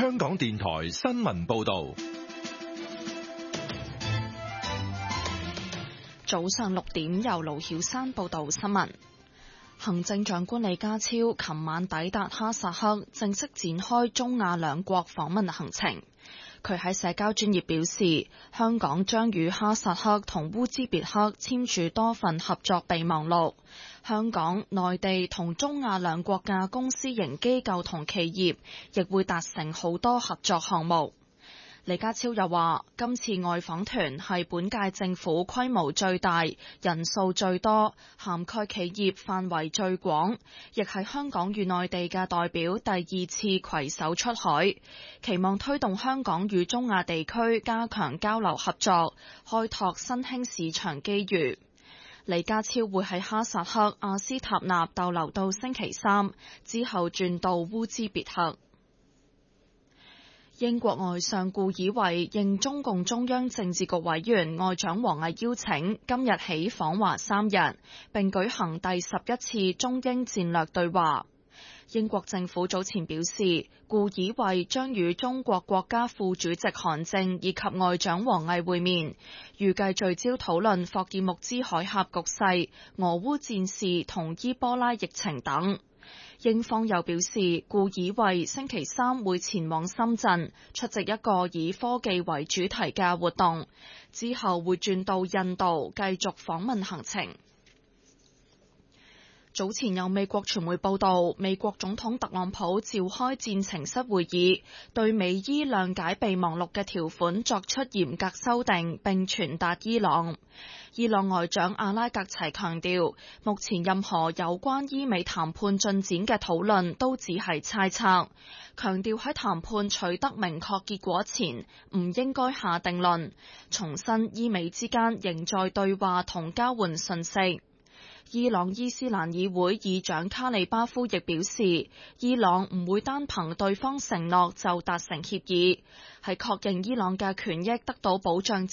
香港電台新聞報道。 早上6點，由盧曉珊報道新聞。行政長官李家超琴晚抵達哈薩克，正式展開中亞兩國訪問行程。佢喺社交專頁表示，香港將與哈薩克同烏茲別克簽署多份合作備忘錄。香港、內地同中亞兩國嘅公私營機構同企業亦會達成好多合作項目。李家超又話，今次外訪團係本屆政府規模最大、人數最多、涵蓋企業範圍最廣，亦係香港與內地嘅代表第2次攜手出海，期望推動香港與中亞地區加強交流合作，開拓新興市場機遇。李家超會喺哈薩克阿斯塔納逗留到星期3，之後轉到烏茲別克。英國外相顧以為應中共中央政治局委員外長王毅邀請，今日起訪華3日，並舉行第11次中英戰略對話。英國政府早前表示，顧以為將與中國國家副主席韓正以及外長王毅會面，預計聚焦討論霍爾木茲海峽局勢、俄烏戰事同伊波拉疫情等。英方又表示，顧以為星期3會前往深圳出席一個以科技為主題嘅活動，之後會轉到印度繼續訪問行程。早前有美國傳媒報道，美國總統特朗普召開戰情室會議，對美伊諒解備忘錄嘅條款作出嚴格修訂，並傳達伊朗。伊朗外長阿拉格齊強調，目前任何有關伊美談判進展嘅討論都只係猜測，強調喺談判取得明確結果前，唔應該下定論，重申伊美之間仍在對話同交換信息。伊朗伊斯蘭議會議長卡里巴夫亦表示，伊朗唔會單憑對方承諾就達成協議，喺確認伊朗嘅權益得到保障之